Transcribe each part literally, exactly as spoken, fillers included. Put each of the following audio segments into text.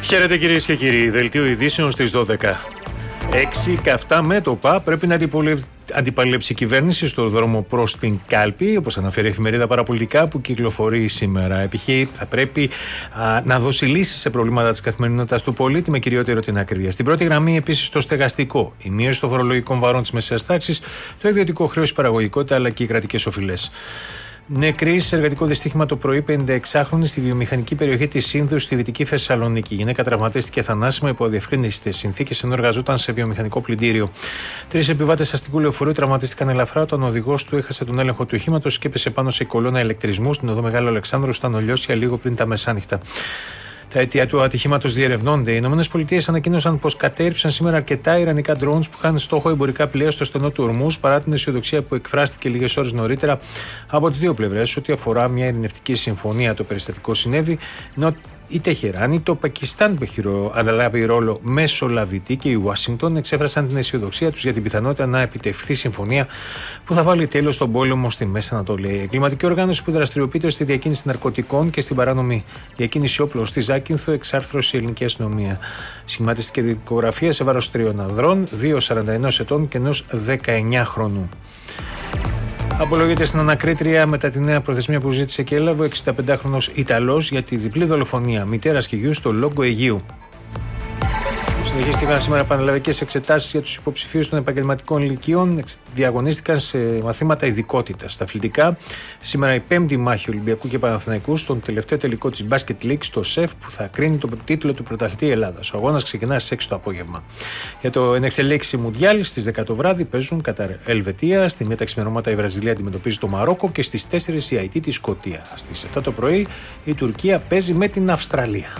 Χαίρετε κυρίες και κύριοι, δελτίο ειδήσεων στις δώδεκα. Έξι καυτά μέτωπα πρέπει να αντιπαλέψει η κυβέρνηση στο δρόμο προς την κάλπη, όπως αναφέρει η εφημερίδα Παραπολιτικά που κυκλοφορεί σήμερα. Επιχεί θα πρέπει α, να δώσει λύσεις σε προβλήματα της καθημερινότητας του πολίτη, με κυριότερο την ακρίβεια. Στην πρώτη γραμμή επίσης το στεγαστικό, η μείωση των φορολογικών βαρών της μεσαίας τάξης, το ιδιωτικό χρέος, η παραγωγικότητα αλλά και οι κρατικές οφειλές. Νεκρή σε εργατικό δυστύχημα το πρωί πενηνταεξάχρονη στη βιομηχανική περιοχή της Σύνδου στη Δυτική Θεσσαλονίκη. Η γυναίκα τραυματίστηκε θανάσιμα υπό αδιευκρίνηστες συνθήκες ενώ εργαζόταν σε βιομηχανικό πλυντήριο. Τρεις επιβάτες αστικού λεωφορείου τραυματίστηκαν ελαφρά όταν ο οδηγός του έχασε τον έλεγχο του οχήματος και έπεσε πάνω σε κολόνα ηλεκτρισμού στην οδό Μεγάλου Αλεξάνδρου στα Νολιώσια λίγο πριν τα μεσάνυχτα. Τα αίτια του ατυχήματος διερευνώνται. Οι ΗΠΑ ανακοίνωσαν πως κατέρριψαν σήμερα αρκετά ιρανικά drones που είχαν στόχο εμπορικά πλοία στο στενό του Ορμούζ, παρά την αισιοδοξία που εκφράστηκε λίγες ώρες νωρίτερα από τις δύο πλευρές ότι αφορά μια ειρηνευτική συμφωνία. Το περιστατικό συνέβη ενώ η Τεχεράνη, το Πακιστάν που έχει αναλάβει ρόλο μεσολαβητή και η Ουάσιγκτον εξέφρασαν την αισιοδοξία τους για την πιθανότητα να επιτευχθεί συμφωνία που θα βάλει τέλος στον πόλεμο στη Μέση Ανατολή. Η εγκληματική οργάνωση που δραστηριοποιείται στη διακίνηση ναρκωτικών και στην παράνομη διακίνηση όπλων στη Ζάκυνθο εξάρθρωσε η ελληνική αστυνομία. Σχηματιστική δικογραφία σε βάρος τριών ανδρών, δύο σαράντα ενός ετών και ενός δεκαεννιά χρονού. Απολογείται στην ανακρίτρια μετά τη νέα προθεσμία που ζήτησε και έλαβε ο εξηνταπεντάχρονος Ιταλός για τη διπλή δολοφονία μητέρας και γιου στο Λόγκο Αιγείου. Συνεχίστηκαν σήμερα πανελλαδικές εξετάσεις για τους υποψηφίους των επαγγελματικών ηλικίων. Διαγωνίστηκαν σε μαθήματα ειδικότητας. Στα αθλητικά, σήμερα η πέμπτη μάχη Ολυμπιακού και Παναθηναϊκού στον τελευταίο τελικό της Basket League στο ΣΕΦ που θα κρίνει τον τίτλο του πρωταθλητή Ελλάδας. Ο αγώνας ξεκινά στις έξι το απόγευμα. Για το ενεξελέξη Μουντιάλ στις δέκα το βράδυ παίζουν Κατάρ Ελβετία. Στη μία τα ξημερώματα η Βραζιλία αντιμετωπίζει το Μαρόκο και στις τέσσερις η Αϊτή τη Σκωτία. Στις επτά το πρωί η Τουρκία παίζει με την Αυστραλία.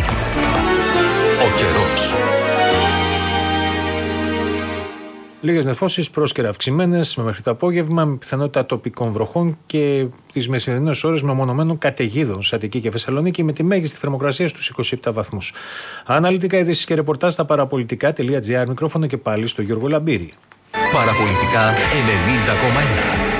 Ο καιρός. Λίγες νεφώσεις πρόσκαιρα αυξημένες με μέχρι το απόγευμα, με πιθανότητα τοπικών βροχών και τις μεσημερινές ώρες μεμονωμένων καταιγίδων σε Αττική και Θεσσαλονίκη, με τη μέγιστη θερμοκρασία στους είκοσι επτά βαθμούς. Αναλυτικά ειδήσεις και ρεπορτάζ στα παραπολιτικά.gr, μικρόφωνο και πάλι στο Γιώργο Λαμπύρη. Παραπολιτικά ενενήντα κόμμα ένα.